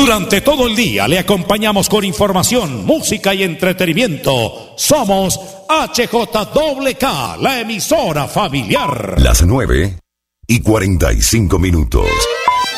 Durante todo el día le acompañamos con información, música y entretenimiento. Somos HJWK, la emisora familiar. Las 9:45.